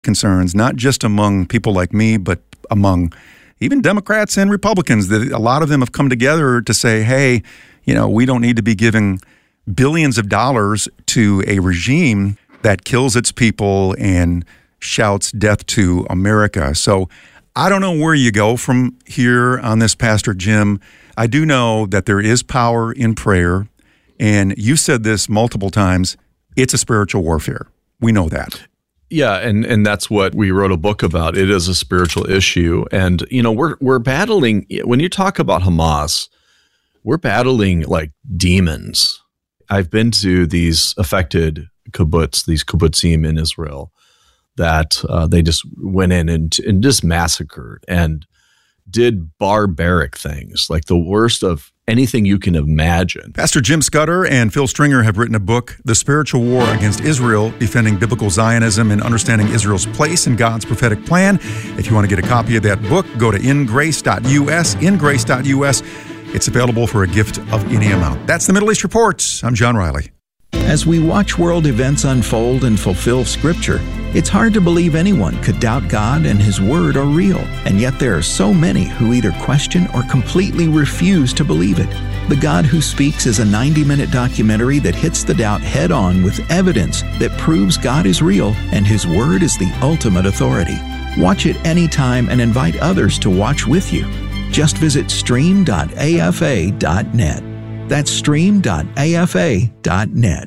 concerns, not just among people like me, but among even Democrats and Republicans. A lot of them have come together to say, hey, we don't need to be giving billions of dollars to a regime that kills its people and shouts death to America. So I don't know where you go from here on this, Pastor Jim. I do know that there is power in prayer. And you said this multiple times. It's a spiritual warfare. We know that. Yeah, and that's what we wrote a book about. It is a spiritual issue. And, we're battling, when you talk about Hamas, we're battling like demons. I've been to these affected kibbutz, these kibbutzim in Israel, that they just went in and just massacred and did barbaric things, like the worst of anything you can imagine. Pastor Jim Scudder and Phil Stringer have written a book, The Spiritual War Against Israel, Defending Biblical Zionism and Understanding Israel's Place in God's Prophetic Plan. If you want to get a copy of that book, go to ingrace.us, ingrace.us. It's available for a gift of any amount. That's the Middle East Report. I'm John Riley. As we watch world events unfold and fulfill Scripture, it's hard to believe anyone could doubt God and His Word are real. And yet there are so many who either question or completely refuse to believe it. The God Who Speaks is a 90-minute documentary that hits the doubt head-on with evidence that proves God is real and His Word is the ultimate authority. Watch it anytime and invite others to watch with you. Just visit stream.afa.net. That's stream.afa.net.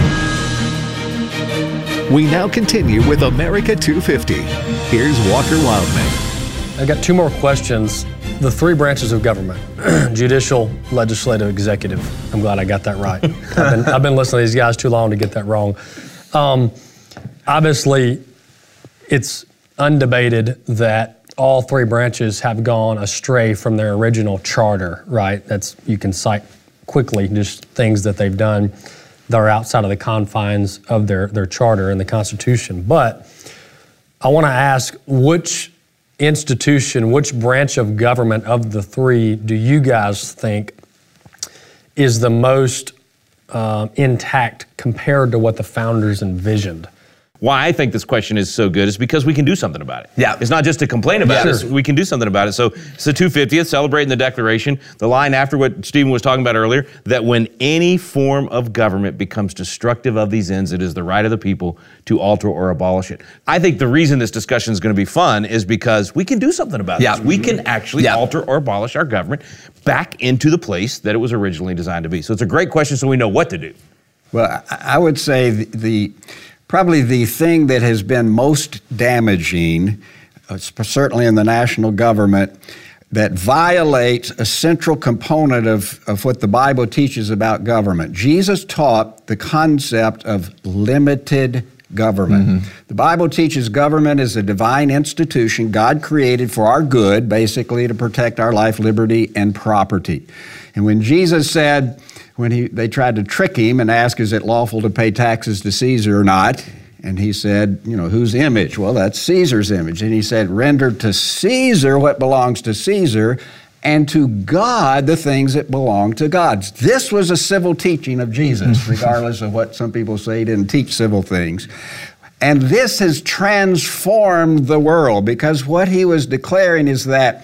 We now continue with America 250. Here's Walker Wildman. I got two more questions. The three branches of government, judicial, legislative, executive. I'm glad I got that right. I've been listening to these guys too long to get that wrong. Obviously, it's undebated that all three branches have gone astray from their original charter, right? You can cite quickly just things that they've done that are outside of the confines of their charter and the Constitution. But I want to ask, which institution, which branch of government of the three do you guys think is the most intact compared to what the founders envisioned? Why I think this question is so good is because we can do something about it. Yeah. It's not just to complain about it, we can do something about it. So it's the 250th, celebrating the Declaration, the line after what Stephen was talking about earlier, that when any form of government becomes destructive of these ends, it is the right of the people to alter or abolish it. I think the reason this discussion is going to be fun is because we can do something about this. We can actually alter or abolish our government back into the place that it was originally designed to be. So it's a great question, so we know what to do. Well, I would say probably the thing that has been most damaging, certainly in the national government, that violates a central component of what the Bible teaches about government. Jesus taught the concept of limited government. Mm-hmm. The Bible teaches government is a divine institution God created for our good, basically to protect our life, liberty, and property. And when Jesus said, they tried to trick him and ask, is it lawful to pay taxes to Caesar or not? And he said, whose image? Well, that's Caesar's image. And he said, render to Caesar what belongs to Caesar, and to God the things that belong to God. This was a civil teaching of Jesus, regardless of what some people say he didn't teach civil things. And this has transformed the world, because what he was declaring is that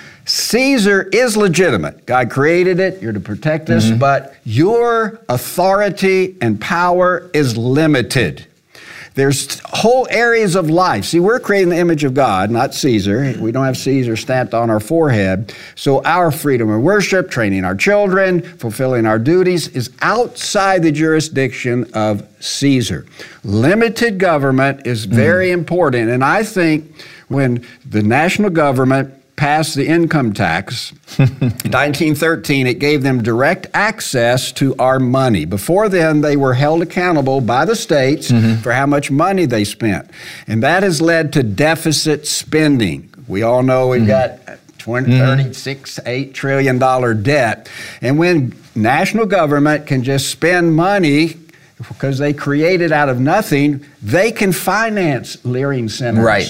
Caesar is legitimate. God created it. You're to protect us. Mm-hmm. But your authority and power is limited. There's whole areas of life. See, we're creating the image of God, not Caesar. We don't have Caesar stamped on our forehead. So our freedom of worship, training our children, fulfilling our duties is outside the jurisdiction of Caesar. Limited government is very important. And I think when the national government passed the income tax in 1913, it gave them direct access to our money. Before then, they were held accountable by the states for how much money they spent. And that has led to deficit spending. We all know we've got $8 trillion debt. And when national government can just spend money because they created out of nothing, they can finance Leering centers. Right.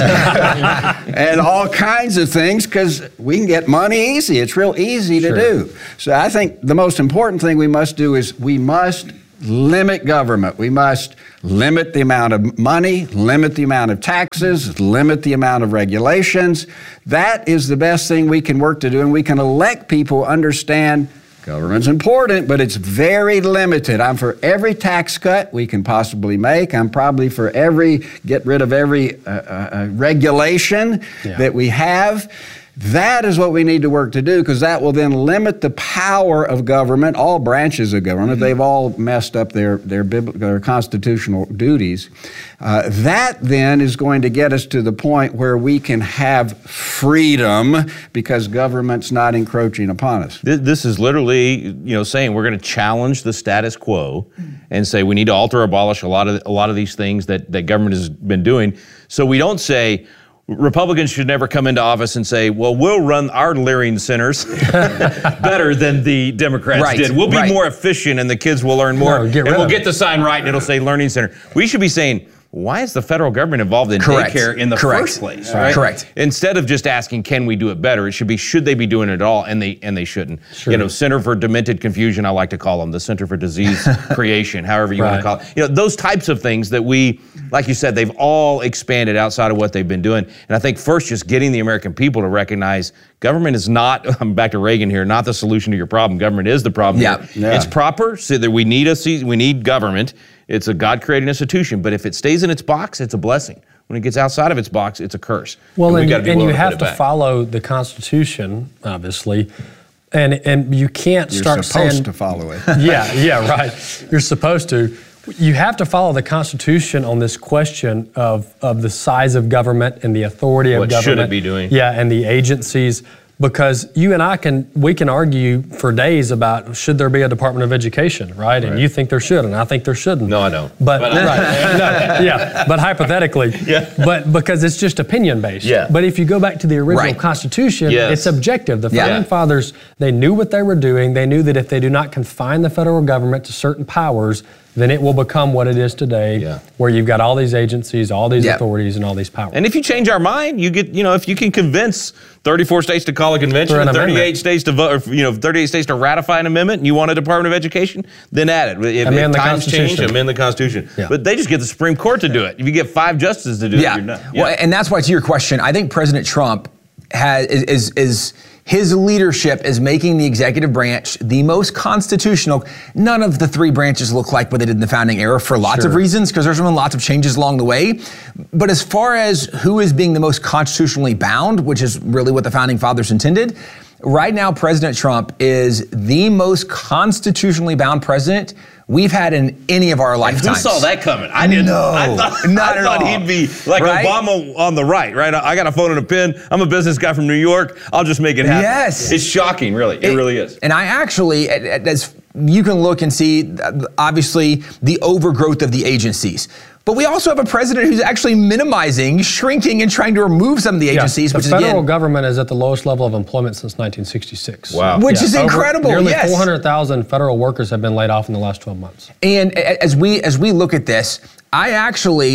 And all kinds of things, because we can get money easy. It's real easy to do. So I think the most important thing we must do is we must limit government. We must limit the amount of money, limit the amount of taxes, limit the amount of regulations. That is the best thing we can work to do, and we can elect people who understand government's important, but it's very limited. I'm for every tax cut we can possibly make. I'm probably for get rid of every regulation that we have. That is what we need to work to do, because that will then limit the power of government, all branches of government. They've all messed up their constitutional duties. That then is going to get us to the point where we can have freedom because government's not encroaching upon us. This is literally, saying we're going to challenge the status quo and say we need to alter or abolish a lot of these things that government has been doing. So we don't say, Republicans should never come into office and say, well, we'll run our Learning Centers better than the Democrats did. We'll be more efficient and the kids will learn more. And we'll get the sign right and it'll say Learning Center. We should be saying, why is the federal government involved in daycare in the first place? Right? Correct. Instead of just asking, can we do it better? It should be, should they be doing it at all? And they shouldn't. Sure. Center for Demented Confusion, I like to call them, the Center for Disease Creation, however you want to call it. Those types of things that we, like you said, they've all expanded outside of what they've been doing. And I think first, just getting the American people to recognize government is not, I'm back to Reagan here, not the solution to your problem. Government is the problem. Yeah. It's proper, so that we need government. It's a God-created institution, but if it stays in its box, it's a blessing. When it gets outside of its box, it's a curse. Well, and you have to follow the Constitution, obviously, and you can't start saying... You're supposed to follow it. Yeah, right. You're supposed to. You have to follow the Constitution on this question of the size of government and the authority of government. What should it be doing? Yeah, and the agencies. Because you and I can argue for days about should there be a Department of Education, right? And you think there should, and I think there shouldn't. No, I don't. But hypothetically. But because it's just opinion based. Yeah. But if you go back to the original Constitution, it's objective. The founding fathers, they knew what they were doing. They knew that if they do not confine the federal government to certain powers, then it will become what it is today, where you've got all these agencies, all these authorities, and all these powers. And if you change our mind, you get, if you can convince 34 states to call a convention and 38 states to vote, 38 states to ratify an amendment, and you want a Department of Education, then add it. If times change, amend the Constitution. Yeah. But they just get the Supreme Court to do it. If you get 5 justices to do it, you're done. Well, and that's why, to your question, I think President Trump his leadership is making the executive branch the most constitutional. None of the 3 branches look like what they did in the founding era for lots of reasons, because there's been lots of changes along the way. But as far as who is being the most constitutionally bound, which is really what the founding fathers intended, right now President Trump is the most constitutionally bound president we've had in any of our lifetimes. Who saw that coming? I didn't. No, I thought he'd be like Obama on the right? I got a phone and a pen. I'm a business guy from New York. I'll just make it happen. Yes. It's shocking, really. It really is. And I actually, as you can look and see, obviously, the overgrowth of the agencies. But we also have a president who's actually minimizing, shrinking, and trying to remove some of the agencies. The federal government is at the lowest level of employment since 1966. Wow. Which is incredible. Nearly 400,000 federal workers have been laid off in the last 12 months. And as we look at this, I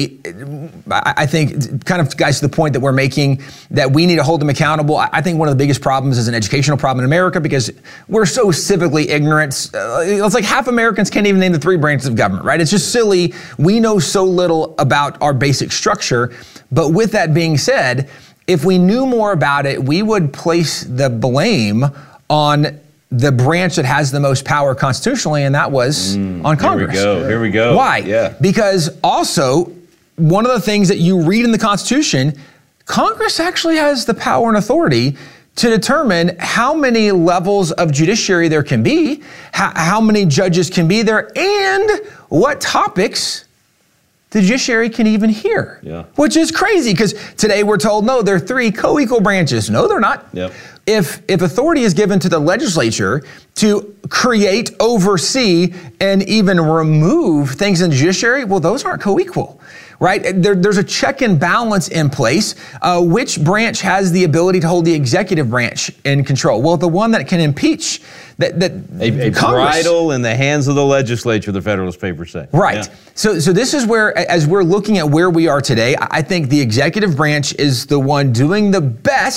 think, kind of, guys, to the point that we're making, that we need to hold them accountable. I think one of the biggest problems is an educational problem in America, because we're so civically ignorant. It's like half Americans can't even name the 3 branches of government, right? It's just silly. We know so little about our basic structure. But with that being said, if we knew more about it, we would place the blame on the branch that has the most power constitutionally, and that was on Congress. Here we go. Why? Yeah. Because also, one of the things that you read in the Constitution, Congress actually has the power and authority to determine how many levels of judiciary there can be, how many judges can be there, and what topics the judiciary can even hear. Which is crazy, because today we're told, no, they're 3 co-equal branches. No, they're not. If authority is given to the legislature to create, oversee, and even remove things in the judiciary, well, those aren't co-equal, right? There's a check and balance in place. Which branch has the ability to hold the executive branch in control? Well, the one that can impeach a bridle in the hands of the legislature, the Federalist Papers say. Right. So this is where, as we're looking at where we are today, I think the executive branch is the one doing the best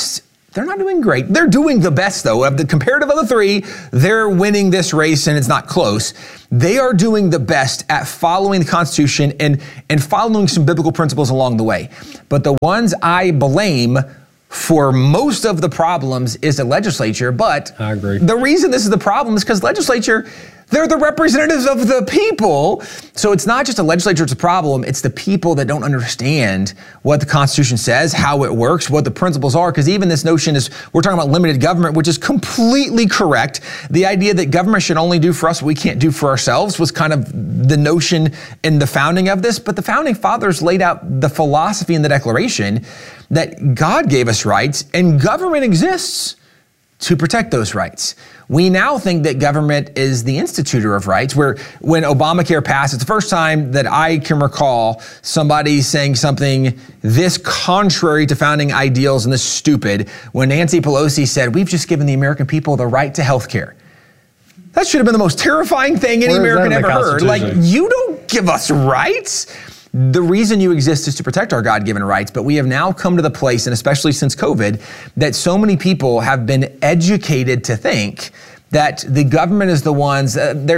they're not doing great. They're doing the best, though. Of the comparative of the three, they're winning this race, and it's not close. They are doing the best at following the Constitution and following some biblical principles along the way. But the ones I blame for most of the problems is the legislature. But I agree. The reason this is the problem is because legislature, they're the representatives of the people. So it's not just a legislature, it's a problem. It's the people that don't understand what the Constitution says, how it works, what the principles are. Because even this notion is, we're talking about limited government, which is completely correct. The idea that government should only do for us what we can't do for ourselves was kind of the notion in the founding of this. But the founding fathers laid out the philosophy in the Declaration that God gave us rights and government exists to protect those rights. We now think that government is the institutor of rights, where when Obamacare passed, it's the first time that I can recall somebody saying something this contrary to founding ideals and this stupid, when Nancy Pelosi said, we've just given the American people the right to health care. That should have been the most terrifying thing any American ever heard. Like, you don't give us rights. The reason you exist is to protect our God-given rights, but we have now come to the place, and especially since COVID, that so many people have been educated to think that the government is the ones,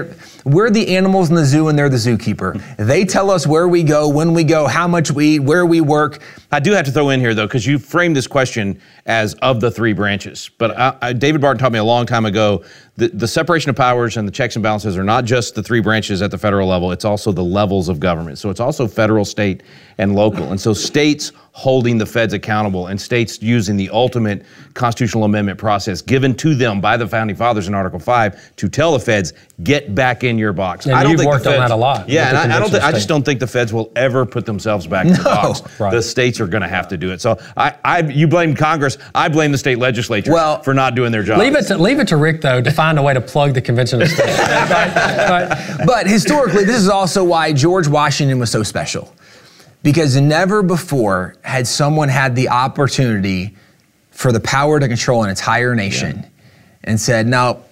we're the animals in the zoo and they're the zookeeper. They tell us where we go, when we go, how much we eat, where we work. I do have to throw in here, though, because you framed this question as of the three branches. But David Barton taught me a long time ago that the separation of powers and the checks and balances are not just the three branches at the federal level, it's also the levels of government. So it's also federal, state, and local. And so states holding the feds accountable and states using the ultimate constitutional amendment process given to them by the founding fathers in Article 5 to tell the feds, get back in your box. And you've worked on that a lot. Yeah, and I just don't think the feds will ever put themselves back in the box. Right. The states are going to have to do it. So you blame Congress, I blame the state legislature for not doing their job. Leave it to Rick, though, to find a way to plug the Convention of States. Right. But historically, this is also why George Washington was so special. Because never before had someone had the opportunity for the power to control an entire nation and said, no,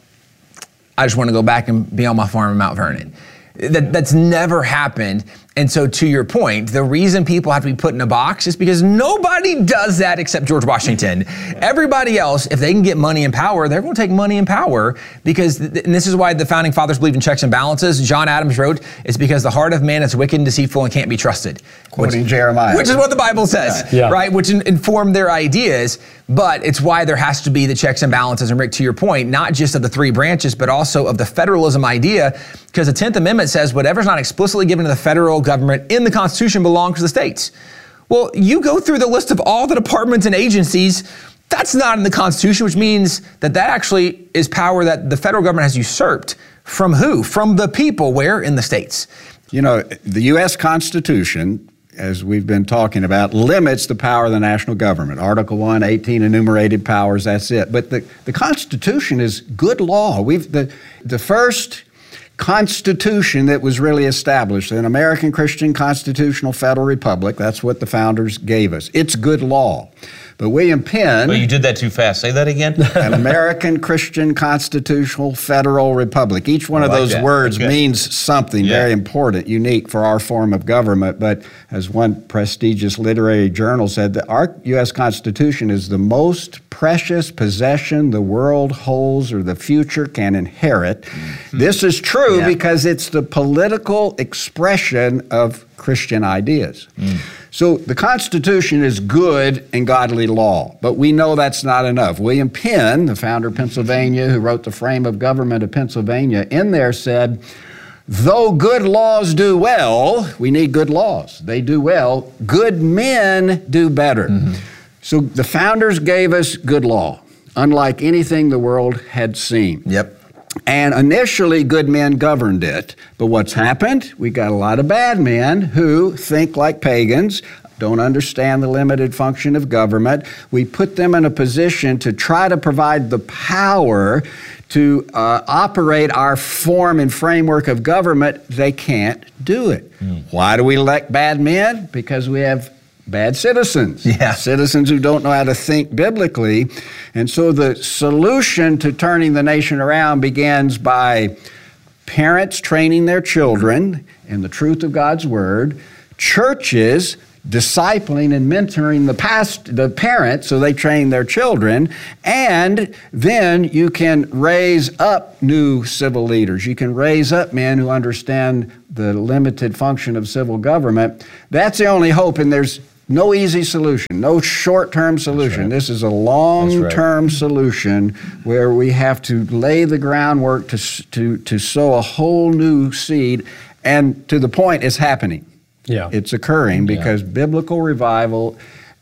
I just want to go back and be on my farm in Mount Vernon. That's never happened. And so to your point, the reason people have to be put in a box is because nobody does that except George Washington. Everybody else, if they can get money and power, they're going to take money and power because, and this is why the founding fathers believed in checks and balances. John Adams wrote, it's because the heart of man is wicked and deceitful and can't be trusted. Quoting Jeremiah. Which is what the Bible says, right? Which informed their ideas, but it's why there has to be the checks and balances. And Rick, to your point, not just of the three branches, but also of the federalism idea, because the 10th Amendment says whatever's not explicitly given to the federal government in the Constitution belongs to the states. Well, you go through the list of all the departments and agencies, that's not in the Constitution, which means that actually is power that the federal government has usurped. From who? From the people. Where? In the states. You know, the U.S. Constitution, as we've been talking about, limits the power of the national government. Article 1, 18 enumerated powers, that's it. But the Constitution is good law. The first Constitution that was really established, an American Christian Constitutional Federal Republic, that's what the founders gave us. It's good law. But William Penn... Well, you did that too fast. Say that again. An American Christian Constitutional Federal Republic. Each one of those words means something very important, unique for our form of government. But as one prestigious literary journal said, that our U.S. Constitution is the most precious possession the world holds or the future can inherit. Mm-hmm. This is true because it's the political expression of Christian ideas. Mm. So the Constitution is good and godly law, but we know that's not enough. William Penn, the founder of Pennsylvania, who wrote the Frame of Government of Pennsylvania, in there said, though good laws do well, we need good laws. They do well. Good men do better. Mm-hmm. So the founders gave us good law, unlike anything the world had seen. Yep. And initially, good men governed it. But what's happened? We got a lot of bad men who think like pagans, don't understand the limited function of government. We put them in a position to try to provide the power to operate our form and framework of government. They can't do it. Why do we elect bad men? Because we have bad citizens, citizens who don't know how to think biblically. And so the solution to turning the nation around begins by parents training their children in the truth of God's Word, churches discipling and mentoring the parents so they train their children, and then you can raise up new civil leaders. You can raise up men who understand the limited function of civil government. That's the only hope, and there's no easy solution, no short-term solution. Right. This is a long-term solution where we have to lay the groundwork to sow a whole new seed, and to the point, it's happening. Yeah. It's occurring because biblical revival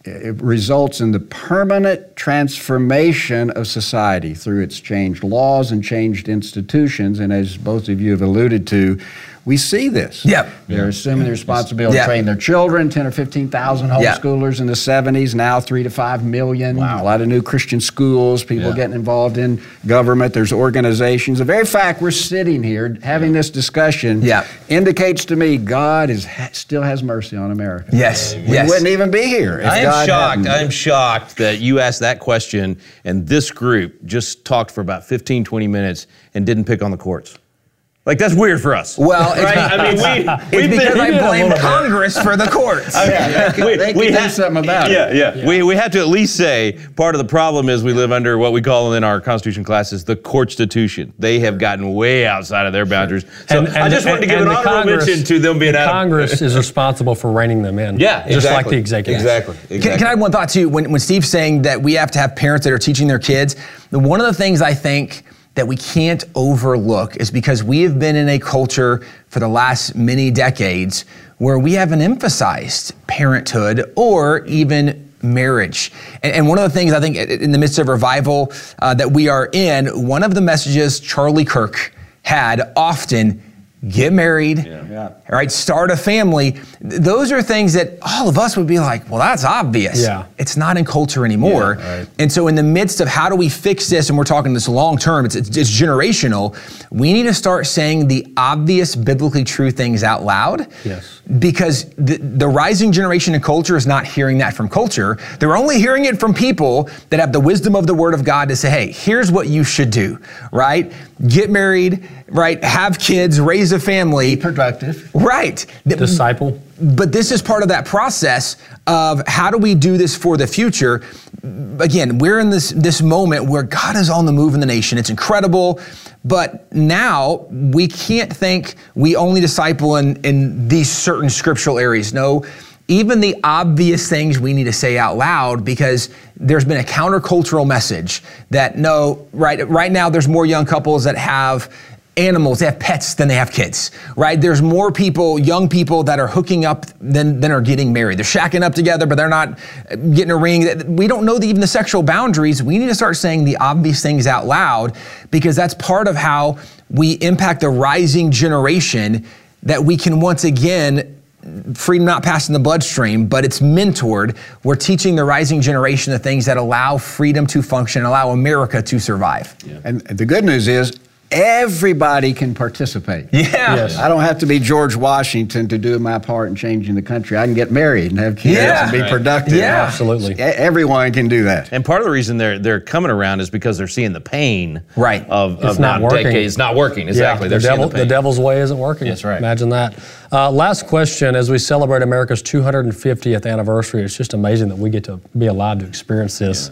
results in the permanent transformation of society through its changed laws and changed institutions. And as both of you have alluded to, we see this. Yep. They're assuming the responsibility to train their children, 10 or 15,000 homeschoolers in the 70s, now 3 to 5 million. Wow. A lot of new Christian schools, people getting involved in government. There's organizations. The very fact we're sitting here having this discussion indicates to me God still has mercy on America. Yes. We wouldn't even be here if God hadn't. I am shocked that you asked that question and this group just talked for about 15, 20 minutes and didn't pick on the courts. Like, that's weird for us. Well, right? I mean, it's because I blame Congress for the courts. They can do something about it. We have to at least say part of the problem is we live under what we call in our Constitution classes the Courtstitution. They have gotten way outside of their boundaries. So I just wanted to give an honorable mention to them being out. Congress is responsible for reining them in. Just like the executive. Exactly. Can I add one thought too? When Steve's saying that we have to have parents that are teaching their kids, one of the things I think that we can't overlook is because we have been in a culture for the last many decades where we haven't emphasized parenthood or even marriage. And one of the things I think in the midst of revival that we are in, one of the messages Charlie Kirk had often, get married, right? Start a family. Those are things that all of us would be like, well, that's obvious. It's not in culture anymore. And so in the midst of how do we fix this, and we're talking this long term, it's generational, we need to start saying the obvious biblically true things out loud. Because the rising generation in culture is not hearing that from culture. They're only hearing it from people that have the wisdom of the Word of God to say, hey, here's what you should do, right? Get married, right? Have kids, raise a family. Be productive. Right. Disciple. But this is part of that process of how do we do this for the future? Again, we're in this moment where God is on the move in the nation. It's incredible. But now we can't think we only disciple in these certain scriptural areas. No, even the obvious things we need to say out loud, because there's been a countercultural message that right now there's more young couples that have animals, they have pets than they have kids, right? There's more people, young people that are hooking up than are getting married. They're shacking up together, but they're not getting a ring. We don't know even the sexual boundaries. We need to start saying the obvious things out loud, because that's part of how we impact the rising generation, that we can once again, freedom not passing the bloodstream, but it's mentored. We're teaching the rising generation the things that allow freedom to function, allow America to survive. And the good news is, everybody can participate. I don't have to be George Washington to do my part in changing the country. I can get married and have kids and be productive. Absolutely. Everyone can do that. And part of the reason they're coming around is because they're seeing the pain of it's not working. decades. It's not working. Exactly. The devil's way isn't working. That's right. Imagine that. Last question, as we celebrate America's 250th anniversary, it's just amazing that we get to be alive to experience this.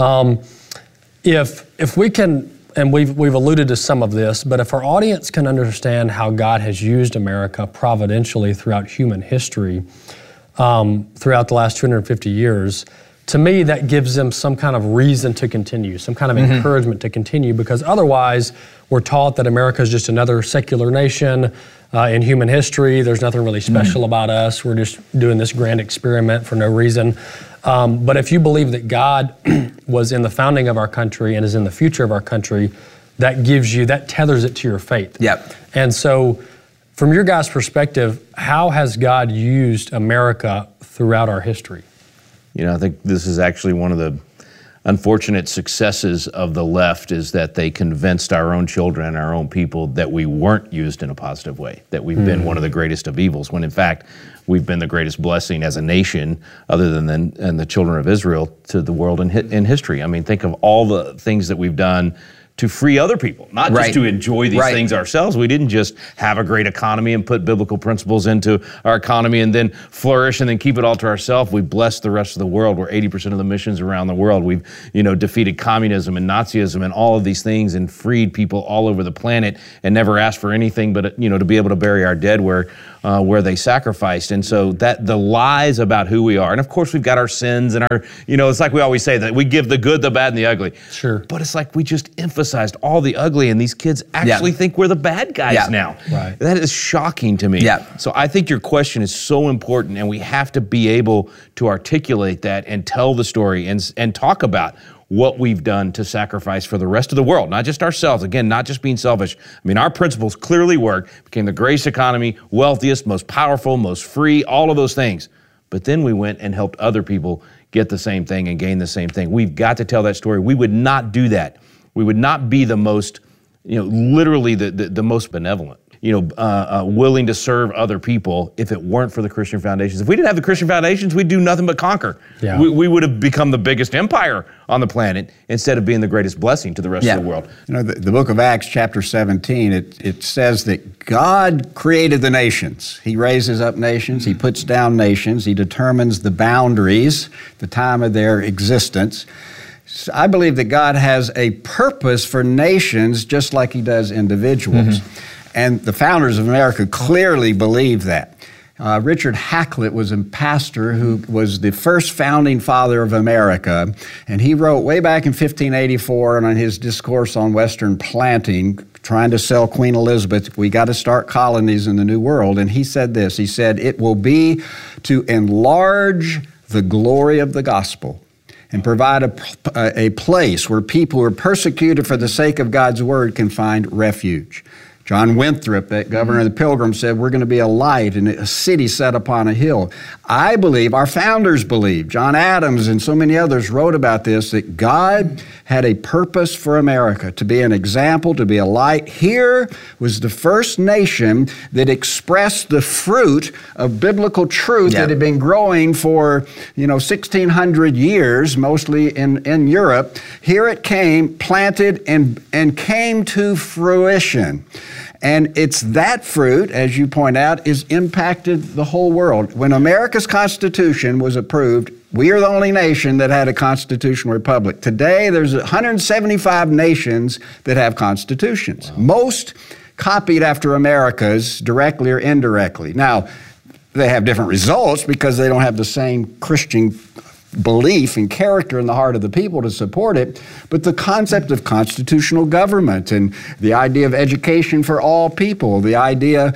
If we can, and we've alluded to some of this, but if our audience can understand how God has used America providentially throughout human history, throughout the last 250 years, to me that gives them some kind of reason to continue, some kind of encouragement to continue, because otherwise we're taught that America is just another secular nation in human history. There's nothing really special about us. We're just doing this grand experiment for no reason. But if you believe that God was in the founding of our country and is in the future of our country, that tethers it to your faith. And so from your guys' perspective, how has God used America throughout our history? I think this is actually one of the unfortunate successes of the left, is that they convinced our own children and our own people that we weren't used in a positive way, that we've been one of the greatest of evils, when in fact we've been the greatest blessing as a nation, other than the children of Israel, to the world in history. I mean, think of all the things that we've done to free other people, not just to enjoy these things ourselves. We didn't just have a great economy and put biblical principles into our economy and then flourish and then keep it all to ourselves. We blessed the rest of the world. We're 80% of the missions around the world. We've, defeated communism and Nazism and all of these things and freed people all over the planet and never asked for anything but, to be able to bury our dead where they sacrificed. And so that the lies about who we are, and of course we've got our sins and our, it's like we always say that we give the good, the bad, and the ugly. Sure. But it's like we just emphasized all the ugly, and these kids actually think we're the bad guys now. Right. That is shocking to me. Yeah. So I think your question is so important, and we have to be able to articulate that and tell the story and talk about what we've done to sacrifice for the rest of the world, not just ourselves. Again, not just being selfish. I mean, our principles clearly work, became the greatest economy, wealthiest, most powerful, most free, all of those things. But then we went and helped other people get the same thing and gain the same thing. We've got to tell that story. We would not do that. We would not be the most, literally the most benevolent, willing to serve other people if it weren't for the Christian foundations. If we didn't have the Christian foundations, we'd do nothing but conquer. Yeah. We would have become the biggest empire on the planet instead of being the greatest blessing to the rest of the world. The book of Acts, chapter 17, it says that God created the nations. He raises up nations. He puts down nations. He determines the boundaries, the time of their existence. So I believe that God has a purpose for nations just like He does individuals. And the founders of America clearly believe that. Richard Hakluyt was a pastor who was the first founding father of America, and he wrote way back in 1584 on his discourse on Western planting, trying to sell Queen Elizabeth, we got to start colonies in the New World. And he said this, he said, "It will be to enlarge the glory of the gospel and provide a place where people who are persecuted for the sake of God's word can find refuge." John Winthrop, that governor of the Pilgrims, said, "We're going to be a light in a city set upon a hill." I believe, our founders believe, John Adams and so many others wrote about this, that God had a purpose for America, to be an example, to be a light. Here was the first nation that expressed the fruit of biblical truth that had been growing for, 1,600 years, mostly in Europe. Here it came, planted, and came to fruition. And it's that fruit, as you point out, is impacted the whole world. When America's Constitution was approved, we are the only nation that had a constitutional republic. Today, there's 175 nations that have constitutions. Wow. Most copied after America's, directly or indirectly. Now, they have different results because they don't have the same Christian belief and character in the heart of the people to support it, but the concept of constitutional government and the idea of education for all people, the idea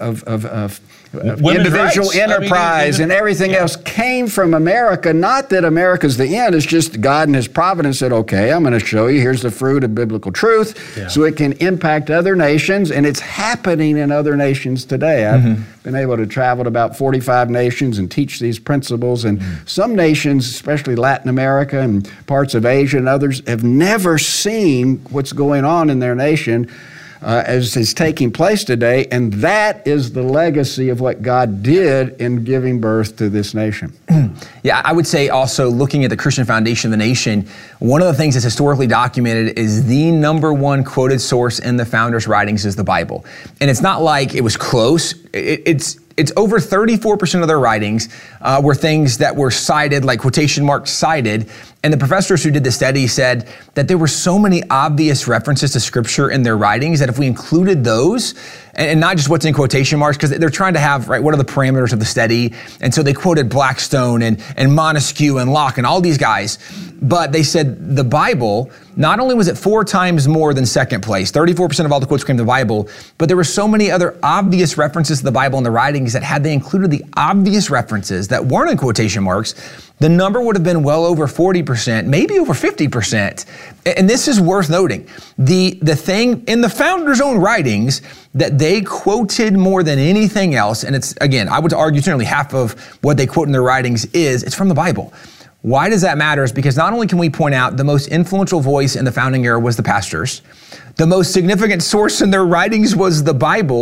of individual enterprise and everything else came from America. Not that America's the end, it's just God in His providence said, okay, I'm going to show you, here's the fruit of biblical truth, so it can impact other nations, and it's happening in other nations today. I've been able to travel to about 45 nations and teach these principles, and some nations, especially Latin America and parts of Asia and others, have never seen what's going on in their nation as is taking place today, and that is the legacy of what God did in giving birth to this nation. Yeah, I would say also looking at the Christian foundation of the nation, one of the things that's historically documented is the number one quoted source in the founders' writings is the Bible. And it's not like it was close. It's over 34% of their writings were things that were cited, like quotation marks cited. And the professors who did the study said that there were so many obvious references to Scripture in their writings that if we included those, and not just what's in quotation marks, because they're trying to have, what are the parameters of the study? And so they quoted Blackstone and Montesquieu and Locke and all these guys. But they said the Bible, not only was it 4 times more than second place, 34% of all the quotes came from the Bible, but there were so many other obvious references to the Bible in the writings that had they included the obvious references that weren't in quotation marks, the number would have been well over 40%, maybe over 50%. And this is worth noting. The thing in the founders' own writings that they quoted more than anything else, and it's, again, I would argue nearly half of what they quote in their writings it's from the Bible. Why does that matter? Is because not only can we point out the most influential voice in the founding era was the pastors, the most significant source in their writings was the Bible,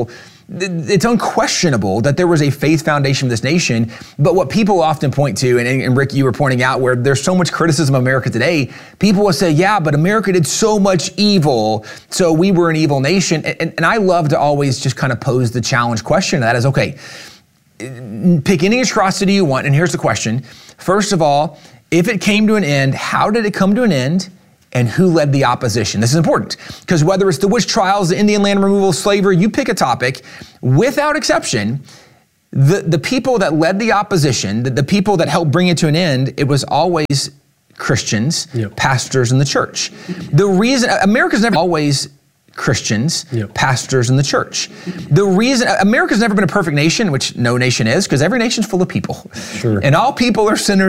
it's unquestionable that there was a faith foundation of this nation. But what people often point to, and Rick, you were pointing out, where there's so much criticism of America today, people will say, yeah, but America did so much evil, so we were an evil nation. And I love to always just kind of pose the challenge question. That is, okay, pick any atrocity you want, and here's the question. First of all, if it came to an end, how did it come to an end? And who led the opposition? This is important, because whether it's the witch trials, the Indian land removal, slavery, you pick a topic, without exception, the people that led the opposition, the people that helped bring it to an end, it was always Christians, pastors in the church. The reason America's never always Christians, pastors in the church. The reason America's never been a perfect nation, which no nation is, because every nation's full of people. Sure. And all people are sinners